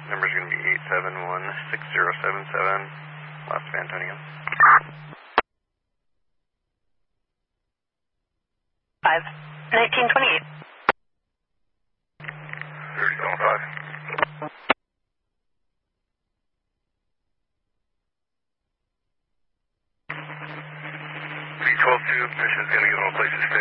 Number's going to be 8716077, Las Antonio. 1928. 30.5. 312-2, mission's going to get all places